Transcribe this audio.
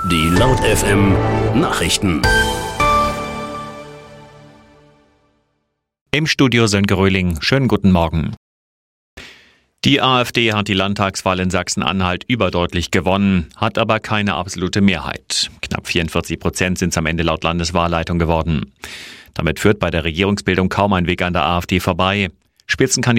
Die Laut FM Nachrichten. Im Studio Sönke Röhling. Schönen guten Morgen. Die AfD hat die Landtagswahl in Sachsen-Anhalt überdeutlich gewonnen, hat aber keine absolute Mehrheit. Knapp 44% sind es am Ende laut Landeswahlleitung geworden. Damit führt bei der Regierungsbildung kaum ein Weg an der AfD vorbei. Spitzenkandidat